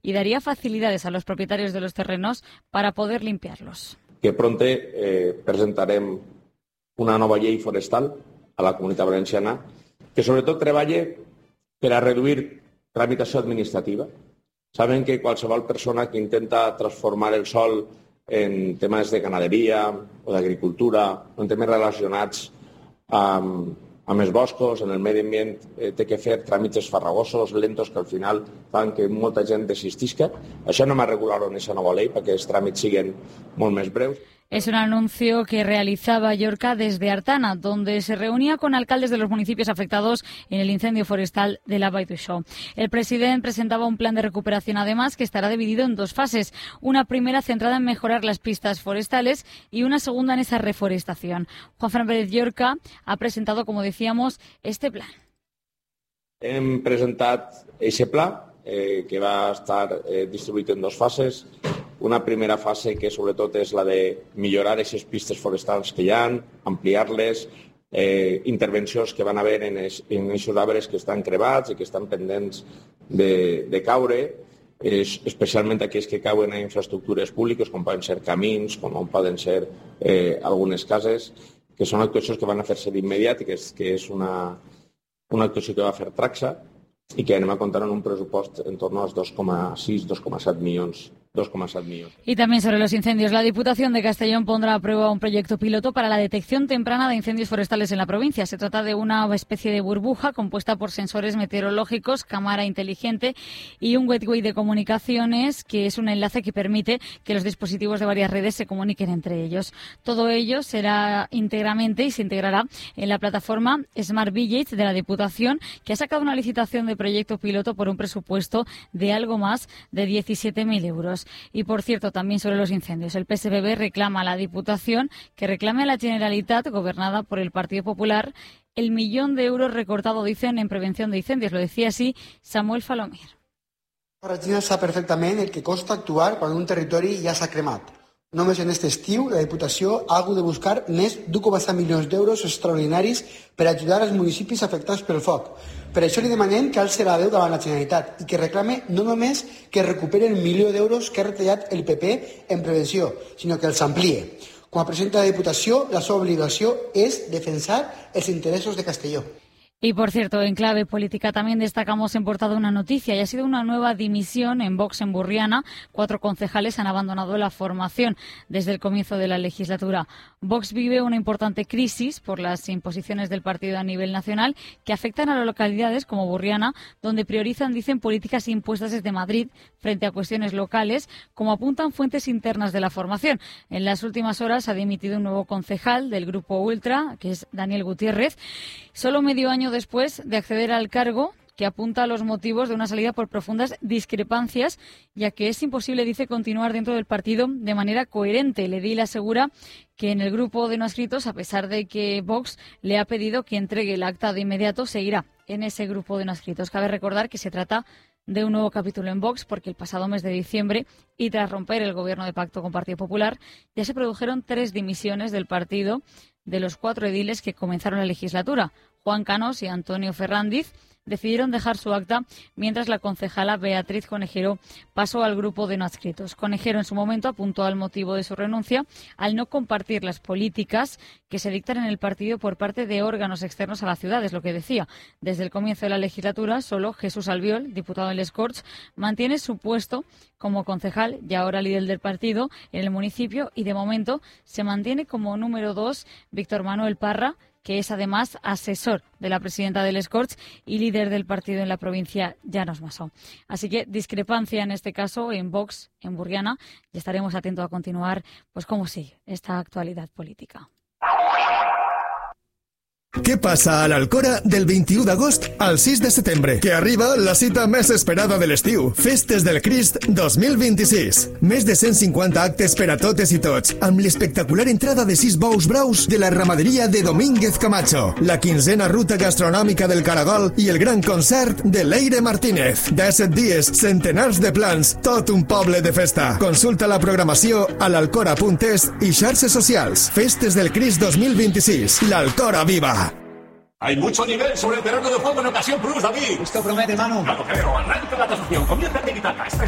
y daría facilidades a los propietarios de los terrenos para poder limpiarlos. Que pronto presentarem una nova llei forestal a la Comunitat Valenciana que sobretot treballa per a reduir tramitació administrativa. Saben que qualsevol persona que intenta transformar el sòl en temes de ganaderia o d'agricultura o en temes relacionats amb els boscos, en el medi ambient, té que fer tràmits farragosos, lentos, que al final fan que molta gent desistisca. Això no m'ha regulat en aquesta nova llei perquè els tràmits siguin molt més breus. Es un anuncio que realizaba Llorca desde Artana, donde se reunía con alcaldes de los municipios afectados en el incendio forestal de la Vall d'Uixó. El presidente presentaba un plan de recuperación, además, que estará dividido en dos fases. Una primera centrada en mejorar las pistas forestales y una segunda en esa reforestación. Juan Fran Pérez Llorca ha presentado, como decíamos, este plan. Hem presentat aquest pla que va estar distribuït en dos fases. Una primera fase que sobretot és la de millorar aquestes pistes forestals que hi ha, ampliar-les, intervencions que van haver en aquests arbres que estan cremats i que estan pendents de caure, especialment aquells que cauen a infraestructures públiques, com poden ser camins, com poden ser algunes cases, que són actuacions que van a fer-se d'immediat i que és una actuació que va fer Traxa i que anem a comptar en un pressupost en torno als 2,6-2,7 milions. Y también sobre los incendios, la Diputación de Castellón pondrá a prueba un proyecto piloto para la detección temprana de incendios forestales en la provincia. Se trata de una especie de burbuja compuesta por sensores meteorológicos, cámara inteligente y un gateway de comunicaciones, que es un enlace que permite que los dispositivos de varias redes se comuniquen entre ellos. Todo ello será íntegramente y se integrará en la plataforma Smart Village de la Diputación, que ha sacado una licitación de proyecto piloto por un presupuesto de algo más de 17.000 euros. Y, por cierto, también sobre los incendios, el PSPB reclama a la Diputación que reclame a la Generalitat, gobernada por el Partido Popular, el 1 millón de euros recortado, dicen, en prevención de incendios. Lo decía así Samuel Falomir. La Generalitat sap perfectament el que costa actuar quan un territori ja s'ha cremat. Només en aquest estiu la Diputació ha hagut de buscar més d'1,7 milions d'euros extraordinaris per ajudar els municipis afectats pel foc. Per això li demanem que alci la veu davant la Generalitat i que reclame no només que recuperi el 1 milió d'euros que ha retallat el PP en prevenció, sinó que els amplie. Com a president de la Diputació, la seva obligació és defensar els interessos de Castelló. Y, por cierto, en clave política también destacamos en portada una noticia, y ha sido una nueva dimisión en Vox en Burriana. 4 concejales han abandonado la formación desde el comienzo de la legislatura. Vox vive una importante crisis por las imposiciones del partido a nivel nacional que afectan a las localidades como Burriana, donde priorizan, dicen, políticas impuestas desde Madrid frente a cuestiones locales, como apuntan fuentes internas de la formación. En las últimas horas ha dimitido un nuevo concejal del Grupo Ultra, que es Daniel Gutiérrez, solo medio año después de acceder al cargo, que apunta a los motivos de una salida por profundas discrepancias, ya que es imposible, dice, continuar dentro del partido de manera coherente. El edil asegura que en el grupo de no adscritos, a pesar de que Vox le ha pedido que entregue el acta de inmediato, seguirá en ese grupo de no adscritos. Cabe recordar que se trata de un nuevo capítulo en Vox, porque el pasado mes de diciembre, y tras romper el gobierno de pacto con Partido Popular, ya se produjeron 3 dimisiones del partido de los 4 ediles que comenzaron la legislatura. Juan Canos y Antonio Ferrandiz decidieron dejar su acta, mientras la concejala Beatriz Conejero pasó al grupo de no adscritos. Conejero en su momento apuntó al motivo de su renuncia al no compartir las políticas que se dictan en el partido por parte de órganos externos a la ciudad, es lo que decía. Desde el comienzo de la legislatura, solo Jesús Albiol, diputado en Les Corts, mantiene su puesto como concejal y ahora líder del partido en el municipio, y de momento se mantiene como número 2 Víctor Manuel Parra, que es además asesor de la presidenta de Les Corts y líder del partido en la provincia, Llanos Masó. Así que discrepancia en este caso en Vox, en Burriana, y estaremos atentos a continuar pues cómo sigue esta actualidad política. Què passa a l'Alcora del 21 d'agost al 6 de setembre? Que arriba la cita més esperada de l'estiu. Festes del Crist 2026. Més de 150 actes per a totes i tots, amb l'espectacular entrada de 6 bous braus de la ramaderia de Domínguez Camacho, la 15ª ruta gastronòmica del Caragol i el gran concert de Leire Martínez. 17 dies, centenars de plans, tot un poble de festa. Consulta la programació a l'alcora.es i xarxes socials. Festes del Crist 2026. L'Alcora viva! Hay mucho nivel sobre el terreno de juego en Ocasión Plus, David. Esto promete, Manu. Claro, arranca la tasación, comienza a quitar.